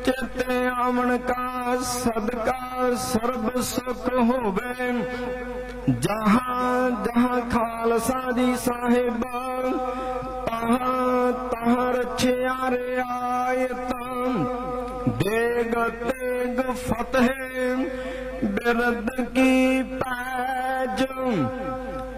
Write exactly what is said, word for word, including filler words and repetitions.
ਚੇਤੇ ਆਵਣ ਕਾ ਸਦਕਾ ਸਰਬ ਸੁਖ ਹੋਵੇ। ਜਹਾਂ ਜਹਾਂ ਖਾਲਸਾ ਜੀ ਸਾਹਿਬਾ ਤਹਾਂ ਤਹਾਂ ਰਛਿਆ ਰਿਆਇਤ। ਦੇਗ ਤੇਗ ਫਤਿਹ ਬਿਰਦ ਕੀ ਪੈਜ